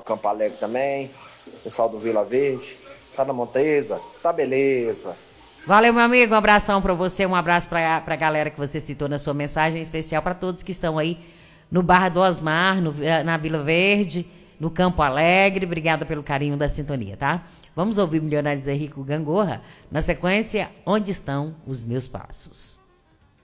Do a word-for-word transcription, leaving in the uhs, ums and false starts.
Campo Alegre também, pessoal do Vila Verde. Tá na Montesa? Tá beleza. Valeu, meu amigo, um abração pra você, um abraço pra, pra galera que você citou na sua mensagem, em especial pra todos que estão aí no Barra do Osmar, no, na Vila Verde, no Campo Alegre. Obrigada pelo carinho da sintonia, tá? Vamos ouvir Milionários Zé Rico Gangorra. Na sequência, Onde Estão os Meus Passos?